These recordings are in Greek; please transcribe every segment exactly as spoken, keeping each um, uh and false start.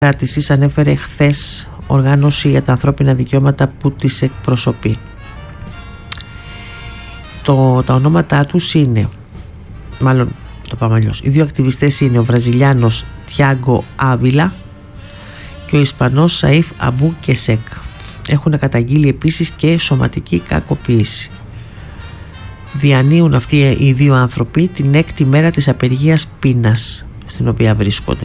κράτησης ανέφερε χθες οργάνωση για τα ανθρώπινα δικαιώματα που τις εκπροσωπεί. Το, τα ονόματά τους είναι, μάλλον το πάμε αλλιώς, οι δύο ακτιβιστές είναι ο Βραζιλιάνος Τιάγκο Άβιλα και ο Ισπανός Σαΐφ Αμπού Κεσέκ. Έχουν καταγγείλει επίσης και σωματική κακοποίηση. Διανύουν αυτοί οι δύο άνθρωποι την έκτη μέρα της απεργίας πείνας στην οποία βρίσκονται.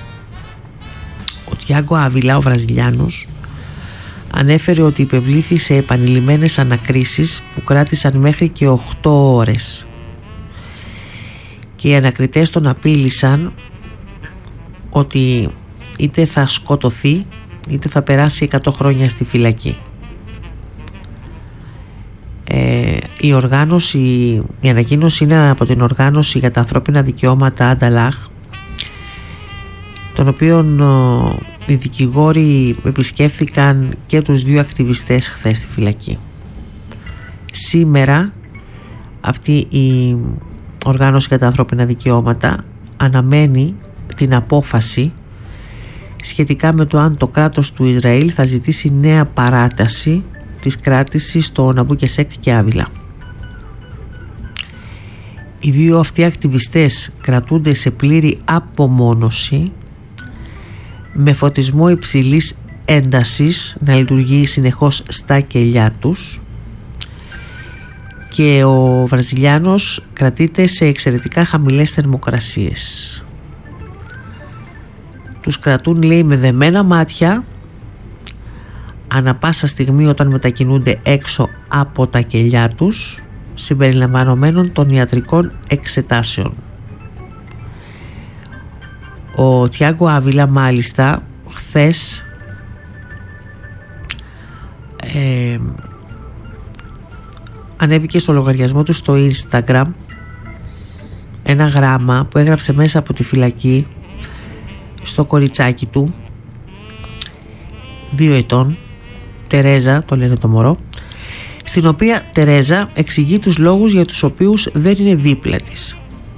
Ο Τιάγκο Άβιλα, ο Βραζιλιάνος, ανέφερε ότι υπευλήθη σε επανειλημμένες ανακρίσεις που κράτησαν μέχρι και οκτώ ώρες και οι ανακριτές τον απείλησαν ότι είτε θα σκοτωθεί είτε θα περάσει εκατό χρόνια στη φυλακή. Ε, η οργάνωση, η ανακοίνωση είναι από την Οργάνωση για τα Ανθρώπινα Δικαιώματα Ανταλάχ, τον οποίον οι δικηγόροι επισκέφθηκαν και τους δύο ακτιβιστές χθες στη φυλακή. Σήμερα αυτή η Οργάνωση για τα Ανθρώπινα Δικαιώματα αναμένει την απόφαση σχετικά με το αν το κράτος του Ισραήλ θα ζητήσει νέα παράταση της κράτησης των Αμπού Κεσέκ και Άβιλα. Οι δύο αυτοί ακτιβιστές κρατούνται σε πλήρη απομόνωση με φωτισμό υψηλής έντασης να λειτουργεί συνεχώς στα κελιά τους και ο Βραζιλιάνος κρατείται σε εξαιρετικά χαμηλές θερμοκρασίες. Τους κρατούν, λέει, με δεμένα μάτια ανα πάσα στιγμή όταν μετακινούνται έξω από τα κελιά τους, συμπεριλαμβανομένων των ιατρικών εξετάσεων. Ο Τιάγκο Άβιλα μάλιστα χθες ε, ανέβηκε στο λογαριασμό του στο Instagram ένα γράμμα που έγραψε μέσα από τη φυλακή στο κοριτσάκι του, δύο ετών, Τερέζα το λένε το μωρό, στην οποία Τερέζα εξηγεί τους λόγους για τους οποίους δεν είναι δίπλα της.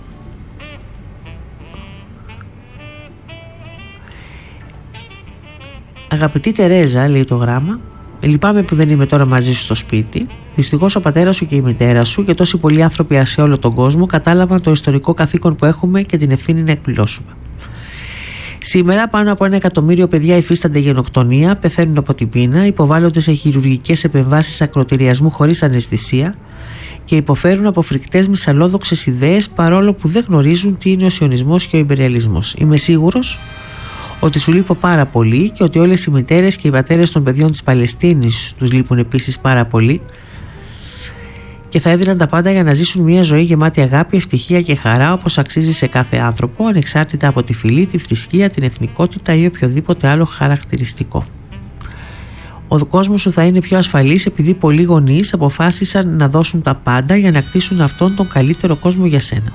Αγαπητή Τερέζα, λέει το γράμμα, λυπάμαι που δεν είμαι τώρα μαζί σου στο σπίτι. Δυστυχώς ο πατέρας σου και η μητέρα σου και τόσοι πολλοί άνθρωποι σε όλο τον κόσμο κατάλαβαν το ιστορικό καθήκον που έχουμε και την ευθύνη να εκπληρώσουμε. Σήμερα πάνω από ένα εκατομμύριο παιδιά υφίστανται γενοκτονία, πεθαίνουν από την πείνα, υποβάλλονται σε χειρουργικές επεμβάσεις ακροτηριασμού χωρίς αναισθησία και υποφέρουν από φρικτές μυσαλλόδοξες ιδέες παρόλο που δεν γνωρίζουν τι είναι ο σιωνισμός και ο ιμπεριαλισμός. Είμαι σίγουρος ότι σου λείπω πάρα πολύ και ότι όλες οι μητέρες και οι πατέρες των παιδιών της Παλαιστίνης τους λείπουν επίσης πάρα πολύ και θα έδιναν τα πάντα για να ζήσουν μια ζωή γεμάτη αγάπη, ευτυχία και χαρά όπως αξίζει σε κάθε άνθρωπο, ανεξάρτητα από τη φυλή, τη θρησκεία, την εθνικότητα ή οποιοδήποτε άλλο χαρακτηριστικό. Ο κόσμος σου θα είναι πιο ασφαλής επειδή πολλοί γονείς αποφάσισαν να δώσουν τα πάντα για να κτίσουν αυτόν τον καλύτερο κόσμο για σένα.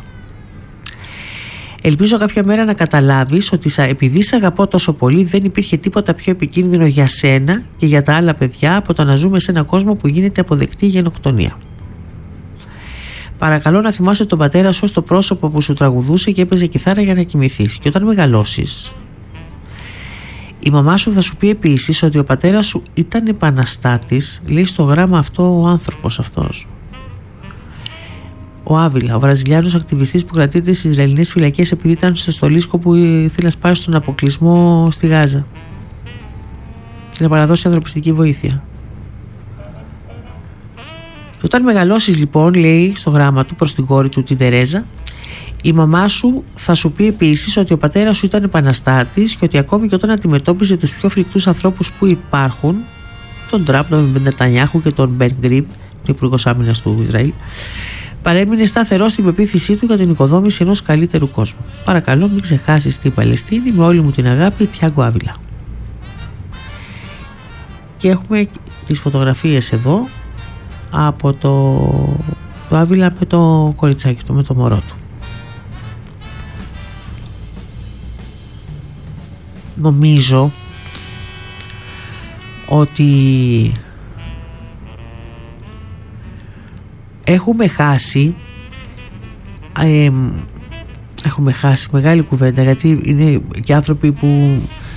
Ελπίζω κάποια μέρα να καταλάβεις ότι επειδή σε αγαπώ τόσο πολύ δεν υπήρχε τίποτα πιο επικίνδυνο για σένα και για τα άλλα παιδιά από το να ζούμε σε έναν κόσμο που γίνεται αποδεκτή γενοκτονία. Παρακαλώ να θυμάσαι τον πατέρα σου ως το πρόσωπο που σου τραγουδούσε και έπαιζε κιθάρα για να κοιμηθείς. Και όταν μεγαλώσεις, η μαμά σου θα σου πει επίσης ότι ο πατέρας σου ήταν επαναστάτης, λέει στο γράμμα αυτό ο άνθρωπος αυτός. Ο Άβιλα, ο Βραζιλιάνος ακτιβιστής που κρατείται στις Ισραηλινές φυλακές επειδή ήταν στο στολίσκο που ήθελε να σπάσει στον αποκλεισμό στη Γάζα και να παραδώσει ανθρωπιστική βοήθεια. Και όταν μεγαλώσεις λοιπόν, λέει στο γράμμα του προς την κόρη του την Τερέζα, η μαμά σου θα σου πει επίσης ότι ο πατέρας σου ήταν επαναστάτης και ότι ακόμη και όταν αντιμετώπιζε τους πιο φρικτούς ανθρώπους που υπάρχουν, τον Τραμπ, τον Νετανιάχου και τον Μπεν Γκβίρ, τον υπουργός άμυνας του Ισραήλ, παρέμεινε σταθερό στην πεποίθησή του για την οικοδόμηση ενός καλύτερου κόσμου. Παρακαλώ μην ξεχάσεις την Παλαιστίνη, με όλη μου την αγάπη, Τιάγκο Άβιλα. Και έχουμε τις φωτογραφίες εδώ από το, το Άβιλα με το κοριτσάκι του, με το μωρό του. Νομίζω ότι έχουμε χάσει ε, έχουμε χάσει μεγάλη κουβέντα, γιατί είναι και άνθρωποι που